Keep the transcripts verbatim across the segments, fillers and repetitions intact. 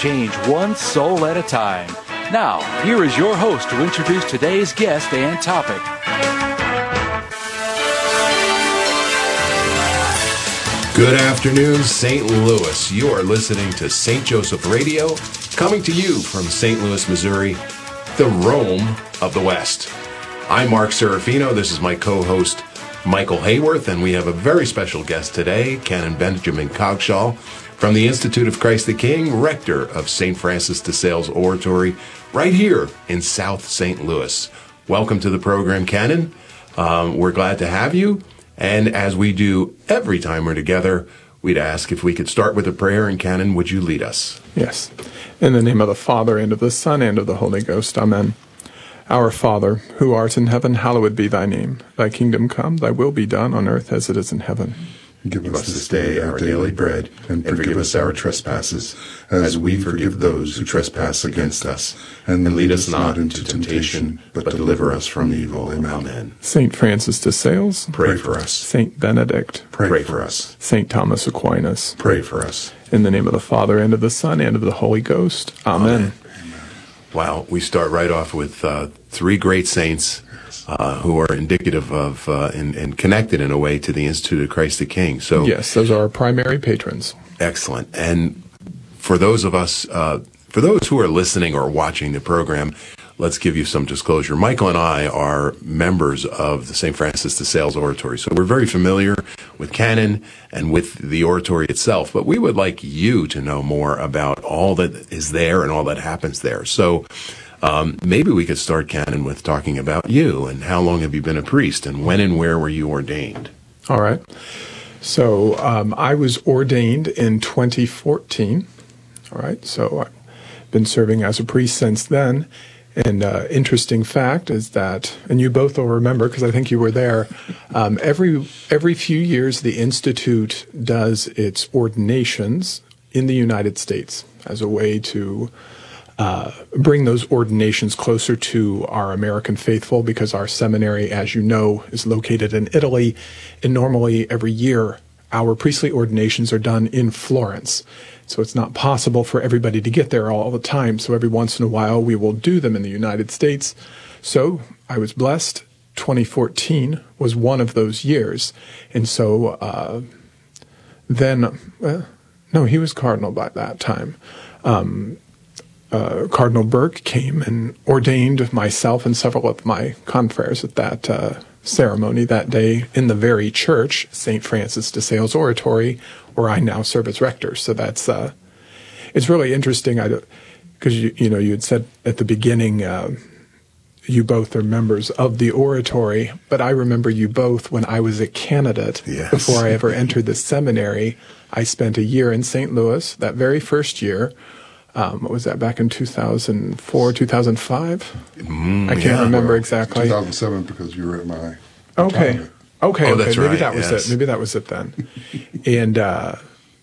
change one soul at a time. Now, here is your host to introduce today's guest and topic. Good afternoon, Saint Louis. You are listening to Saint Joseph Radio, coming to you from Saint Louis, Missouri, the Rome of the West. I'm Mark Serafino. This is my co-host, Michael Hayworth, and we have a very special guest today, Canon Benjamin Coggeshall, from the Institute of Christ the King, rector of Saint Francis de Sales Oratory, right here in South Saint Louis. Welcome to the program, Canon. Um, we're glad to have you. And as we do every time we're together, we'd ask if we could start with a prayer, and Canon, would you lead us? Yes. In the name of the Father, and of the Son, and of the Holy Ghost. Amen. Our Father, who art in heaven, hallowed be thy name. Thy kingdom come, thy will be done on earth as it is in heaven. Give us this day our daily bread, and forgive us our trespasses, as we forgive those who trespass against us. And lead us not into temptation, but deliver us from evil. Amen. Saint Francis de Sales, Pray for us. Saint Benedict, Pray for us. Saint Thomas Aquinas. Pray for us. In the name of the Father, and of the Son, and of the Holy Ghost. Amen. Amen. Wow, we start right off with uh, three great saints uh, who are indicative of uh, and, and connected in a way to the Institute of Christ the King. So Yes, those are our primary patrons. Excellent. And for those of us, uh, for those who are listening or watching the program, let's give you some disclosure. Michael and I are members of the Saint Francis de Sales Oratory, so we're very familiar with Canon and with the oratory itself, but we would like you to know more about all that is there and all that happens there. So um, maybe we could start, Canon, with talking about you and how long have you been a priest and when and where were you ordained? All right. So um, I was ordained in twenty fourteen. All right. So I've been serving as a priest since then. And uh, interesting fact is that, and you both will remember because I think you were there, um, every every few years the Institute does its ordinations in the United States as a way to uh, bring those ordinations closer to our American faithful, because our seminary, as you know, is located in Italy, and normally every year our priestly ordinations are done in Florence. So it's not possible for everybody to get there all the time. So every once in a while, we will do them in the United States. So I was blessed. twenty fourteen was one of those years. And so uh, then, well, no, he was cardinal by that time. Um, uh, Cardinal Burke came and ordained myself and several of my confreres at that uh, ceremony that day in the very church, Saint Francis de Sales Oratory, where I now serve as rector. So that's, uh, it's really interesting, I because, you, you know, you had said at the beginning, uh, you both are members of the oratory, but I remember you both when I was a candidate. Yes. Before I ever entered the seminary. I spent a year in Saint Louis, that very first year. Um, what was that, back in two thousand four, two thousand five? Mm, I can't yeah. remember exactly. two thousand seven, because you were at my Okay. retirement. Okay, Oh, okay. that's Maybe right, that was yes. it. Maybe that was it then. And uh,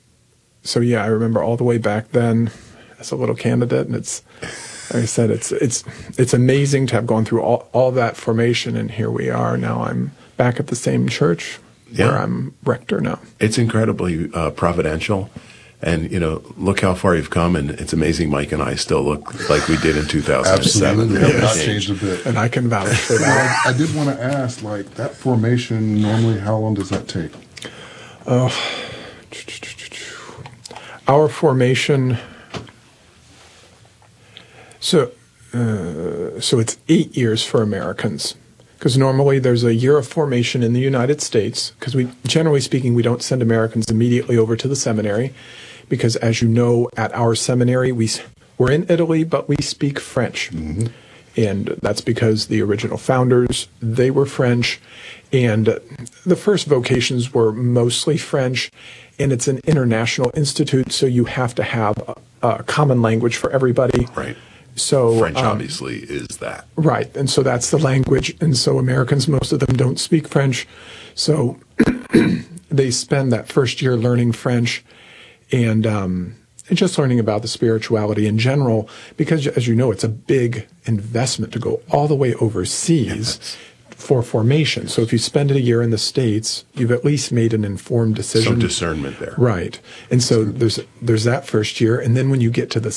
so, yeah, I remember all the way back then as a little candidate. And it's, like I said, it's it's it's amazing to have gone through all, all that formation. And here we are. Now I'm back at the same church Yeah. where I'm rector now. It's incredibly uh, providential. And, you know, look how far you've come, and it's amazing Mike and I still look like we did in two thousand seven. Absolutely. We It haven't has not changed. changed a bit. And I can vouch for that. Now, I, I did want to ask, like, that formation, normally, how long does that take? Oh, our formation. So, uh, so it's eight years for Americans, because normally there's a year of formation in the United States. Because we, generally speaking, we don't send Americans immediately over to the seminary, because as you know, at our seminary we we're in Italy, but we speak French. Mm-hmm. And that's because the original founders, they were French, and the first vocations were mostly French, and it's an international institute, so you have to have a, a common language for everybody. Right. So French um, obviously is that. Right, and so that's the language, and so Americans, most of them don't speak French, so they spend that first year learning French, and um, and just learning about the spirituality in general, because, as you know, it's a big investment to go all the way overseas Yes. for formation. So if you spend a year in the States, you've at least made an informed decision. Some discernment there. Right. And so there's there's that first year, and then when you get to the